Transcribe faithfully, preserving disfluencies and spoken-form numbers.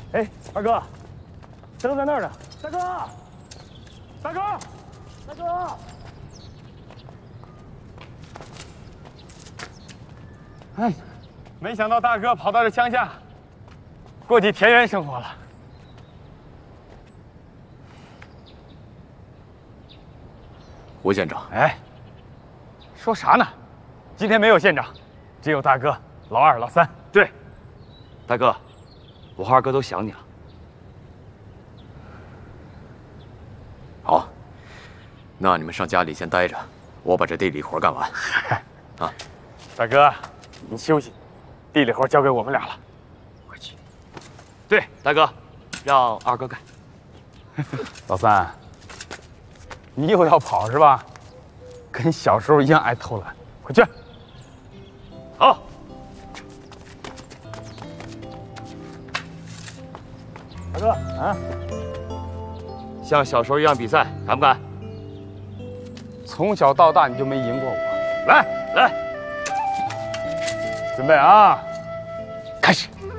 哎，二哥，灯在那儿呢。大哥，大哥，大哥！哎，没想到大哥跑到这乡下，过起田园生活了。 胡县长， 哎，说啥呢？今天没有县长，只有大哥、老二、老三。 对，大哥，我和二哥都想你了。好，那你们上家里先待着，我把这地里活干完。啊， 大哥，你休息，地里活交给我们俩了。 快去。对，大哥，让二哥干。 老三，你又要跑是吧？跟小时候一样爱偷懒，快去。 好。 大哥啊， 像小时候一样比赛，敢不敢？ 从小到大你就没赢过我。来来， 准备啊，开始。